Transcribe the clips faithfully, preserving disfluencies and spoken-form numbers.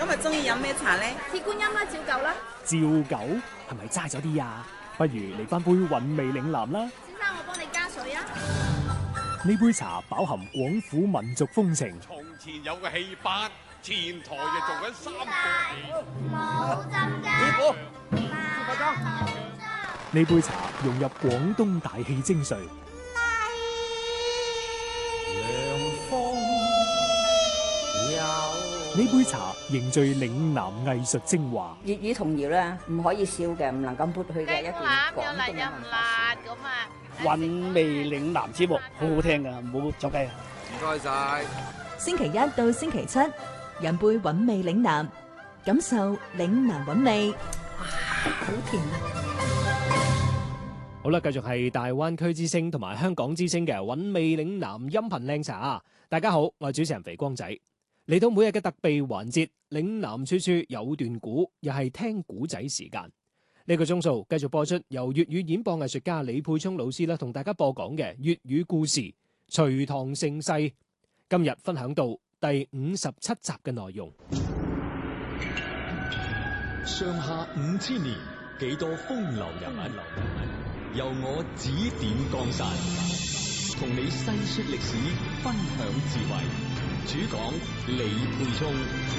今日中意飲咩茶咧？ 鐵觀音啦，照舊啦。 照舊係咪齋咗啲啊？不如嚟翻杯韻味嶺南啦。 先生，我幫你加水啊。 呢杯茶飽含廣府民族風情。 從前有個戲班，前台就做緊三個冇針師傅， 呢杯茶融入廣東大氣精髓。呢杯茶凝聚嶺南藝術精華。 粵語童謠咧，唔可以少嘅，唔能夠抹去嘅一段廣東嘅文化。 咁啊！ 韻味嶺南節目好好聽噶，唔好走雞啊！ 唔該晒。 星期一到星期七，飲杯韻味嶺南，感受嶺南韻味。哇，好甜啊！ 好啦，繼續係大灣區之聲同埋香港之聲嘅韻味嶺南音頻靚茶。大家好，我係主持人肥光仔。嚟到每日嘅特備環節，嶺南處處有段古，又係聽古仔時間。呢個鐘數繼續播出由粵語演播藝術家李沛聰老師啦，同大家播講嘅粵語故事《隋唐盛世》。今日分享到第五十七集嘅內容。 上下五千年，幾多風流人物，由我指點江山，同你細說歷史，分享智慧。主講李沛聰。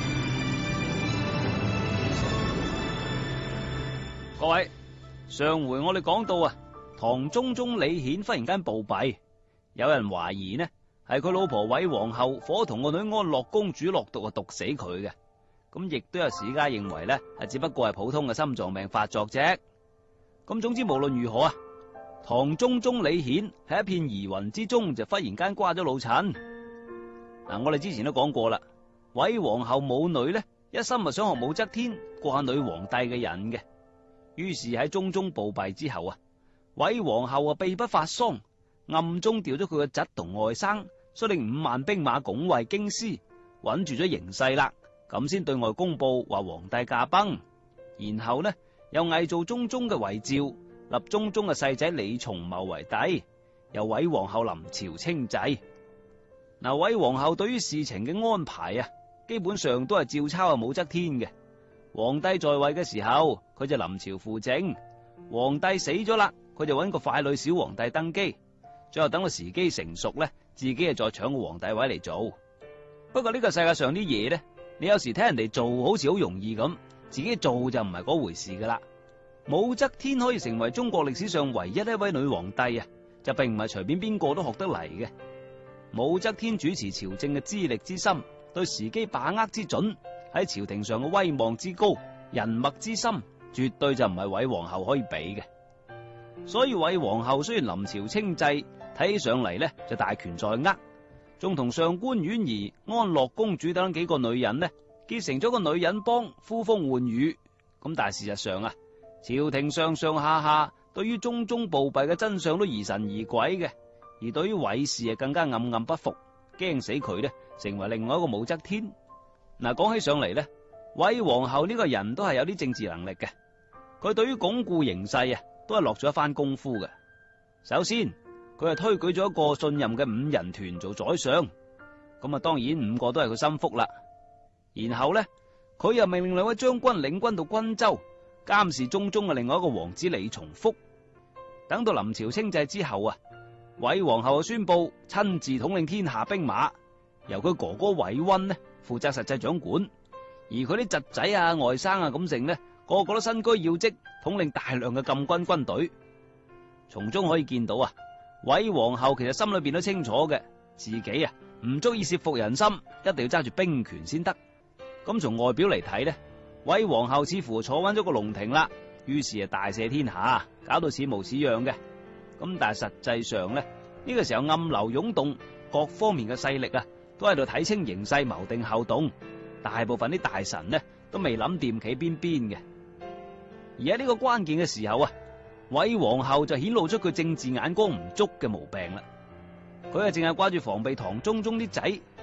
各位，上回我哋講到啊，唐中宗李顯忽然間暴斃，有人懷疑呢係佢老婆韋皇后伙同個女安樂公主落毒啊毒死佢嘅。咁亦都有史家認為呢係只不過係普通嘅心臟病發作啫。咁總之無論如何啊，唐中宗李顯喺一片疑雲之中就忽然間瓜咗老襯。嗱，我哋之前都講過啦，韋皇后母女呢一心啊想學武則天過下女皇帝嘅癮嘅。於是喺中宗暴斃之後啊，韋皇后啊秘不發喪，暗中調咗佢個侄同外甥，率領五萬兵馬拱衛京師，穩住咗形勢啦，咁先對外公布話皇帝駕崩。然後呢又偽造中宗嘅遺詔，立中宗嘅細仔李重茂為帝，由韋皇后臨朝稱制。嗱，韋皇后對於事情嘅安排啊，基本上都係照抄啊武則天嘅。皇帝在位嘅時候，佢就臨朝輔政；皇帝死咗啦，佢就揾個傀儡小皇帝登基。最後等個時機成熟咧，自己啊再搶個皇帝位嚟做。不過呢個世界上啲嘢咧，你有時睇人哋做好似好容易咁，自己做就唔係嗰回事噶啦。武則天可以成為中國歷史上唯一一位女皇帝啊，就並唔係隨便邊個都學得嚟嘅。武則天主持朝政嘅資歷之深，對時機把握之準，喺朝廷上嘅威望之高，人脈之深，絕對就唔係韋皇后可以比嘅。所以韋皇后雖然臨朝稱制，睇起上嚟呢就大權在握，仲同上官婉兒、安樂公主等幾個女人呢結成咗個女人幫，呼風喚雨。咁但係事實上啊，朝廷上上下下對於中宗暴斃嘅真相都疑神疑鬼嘅。而對於韋氏啊，更加暗暗不服，驚死佢呢成為另外一個武則天。嗱，講起上嚟呢，韋皇后呢個人都係有啲政治能力嘅。佢對於鞏固形勢啊，都係落咗一番功夫嘅。首先，佢係推舉咗一個信任嘅五人團做宰相，咁啊，當然五個都係佢心腹啦。然後呢，佢又命令兩位將軍領軍到均州監視中宗嘅另外一個王子李重複。等到臨朝稱制之後啊，韋皇后宣布親自統領天下兵馬，由佢哥哥韋溫呢負責實際掌管，而佢啲侄仔啊、外甥啊咁剩呢，個個都身居要職，統領大量嘅禁軍軍隊。從中可以見到啊，韋皇后其實心裏邊都清楚嘅，自己啊唔足以懾服人心，一定要揸住兵權先得。咁從外表嚟睇呢，韋皇后似乎坐穩咗個龍庭啦，於是啊大赦天下，搞到似模似樣嘅。咁但係實際上呢，呢、呢個時候暗流湧動，各方面嘅勢力啊都喺度睇清形勢，謀定後動。大部分啲大臣呢都未諗掂企邊邊嘅。而喺呢個關鍵嘅時候啊，韋皇后就顯露出佢政治眼光唔足嘅毛病啦。佢啊淨係掛住防備唐中宗啲仔